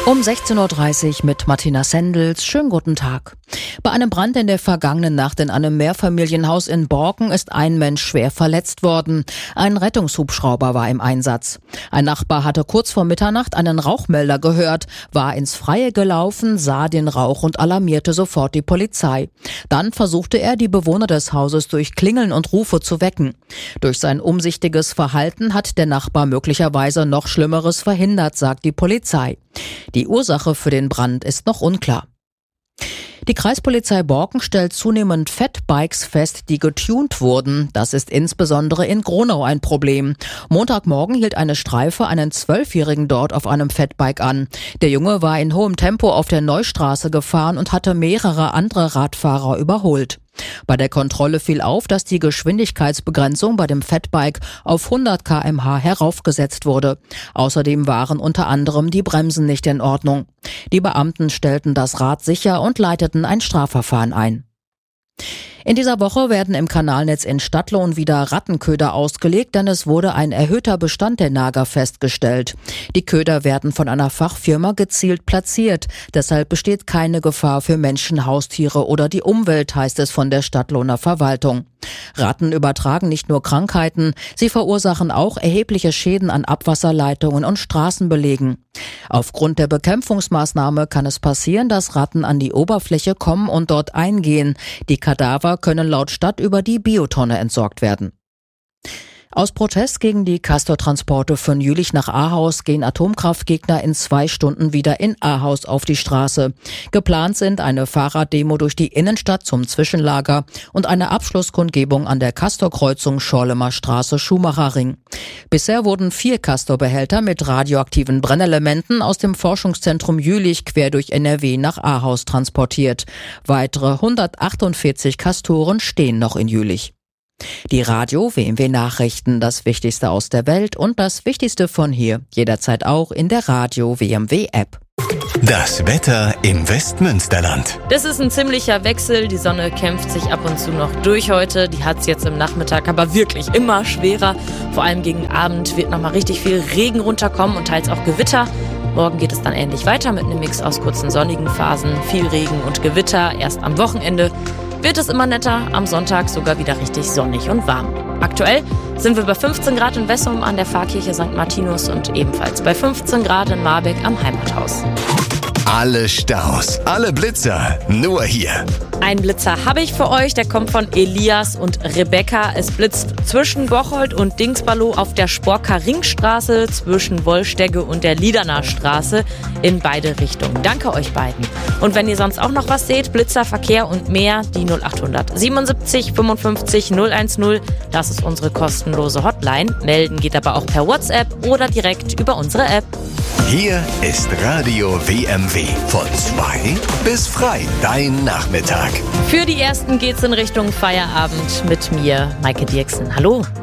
Um 16.30 Uhr mit Martina Sendels. Schönen guten Tag. Bei einem Brand in der vergangenen Nacht in einem Mehrfamilienhaus in Borken ist ein Mensch schwer verletzt worden. Ein Rettungshubschrauber war im Einsatz. Ein Nachbar hatte kurz vor Mitternacht einen Rauchmelder gehört, war ins Freie gelaufen, sah den Rauch und alarmierte sofort die Polizei. Dann versuchte er, die Bewohner des Hauses durch Klingeln und Rufe zu wecken. Durch sein umsichtiges Verhalten hat der Nachbar möglicherweise noch Schlimmeres verhindert, sagt die Polizei. Die Ursache für den Brand ist noch unklar. Die Kreispolizei Borken stellt zunehmend Fatbikes fest, die getunt wurden. Das ist insbesondere in Gronau ein Problem. Montagmorgen hielt eine Streife einen 12-Jährigen dort auf einem Fatbike an. Der Junge war in hohem Tempo auf der Neustraße gefahren und hatte mehrere andere Radfahrer überholt. Bei der Kontrolle fiel auf, dass die Geschwindigkeitsbegrenzung bei dem Fatbike auf 100 km/h heraufgesetzt wurde. Außerdem waren unter anderem die Bremsen nicht in Ordnung. Die Beamten stellten das Rad sicher und leiteten ein Strafverfahren ein. In dieser Woche werden im Kanalnetz in Stadtlohn wieder Rattenköder ausgelegt, denn es wurde ein erhöhter Bestand der Nager festgestellt. Die Köder werden von einer Fachfirma gezielt platziert. Deshalb besteht keine Gefahr für Menschen, Haustiere oder die Umwelt, heißt es von der Stadtlohner Verwaltung. Ratten übertragen nicht nur Krankheiten, sie verursachen auch erhebliche Schäden an Abwasserleitungen und Straßenbelegen. Aufgrund der Bekämpfungsmaßnahme kann es passieren, dass Ratten an die Oberfläche kommen und dort eingehen. Die Kadaver können laut Stadt über die Biotonne entsorgt werden. Aus Protest gegen die Castor-Transporte von Jülich nach Ahaus gehen Atomkraftgegner in 2 Stunden wieder in Ahaus auf die Straße. Geplant sind eine Fahrraddemo durch die Innenstadt zum Zwischenlager und eine Abschlusskundgebung an der Castor-Kreuzung Schorlemer Straße Schumacherring. Bisher wurden 4 Castor-Behälter mit radioaktiven Brennelementen aus dem Forschungszentrum Jülich quer durch NRW nach Ahaus transportiert. Weitere 148 Castoren stehen noch in Jülich. Die Radio-WMW-Nachrichten, das Wichtigste aus der Welt und das Wichtigste von hier, jederzeit auch in der Radio-WMW-App. Das Wetter im Westmünsterland. Das ist ein ziemlicher Wechsel. Die Sonne kämpft sich ab und zu noch durch heute. Die hat es jetzt im Nachmittag aber wirklich immer schwerer. Vor allem gegen Abend wird nochmal richtig viel Regen runterkommen und teils auch Gewitter. Morgen geht es dann ähnlich weiter mit einem Mix aus kurzen sonnigen Phasen, viel Regen und Gewitter. Erst am Wochenende wird es immer netter, am Sonntag sogar wieder richtig sonnig und warm. Aktuell sind wir bei 15 Grad in Wessum an der Pfarrkirche St. Martinus und ebenfalls bei 15 Grad in Marbeck am Heimathaus. Alle Staus, alle Blitzer, nur hier. Einen Blitzer habe ich für euch, der kommt von Elias und Rebecca. Es blitzt zwischen Bocholt und Dingsballow auf der Sporker Ringstraße, zwischen Wollstegge und der Liederner Straße in beide Richtungen. Danke euch beiden. Und wenn ihr sonst auch noch was seht, Blitzer, Verkehr und mehr, die 0800 77 55 010, das ist unsere kostenlose Hotline. Melden geht aber auch per WhatsApp oder direkt über unsere App. Hier ist Radio WMW. Von 2 bis frei, dein Nachmittag. Für die Ersten geht's in Richtung Feierabend mit mir, Maike Dirksen. Hallo.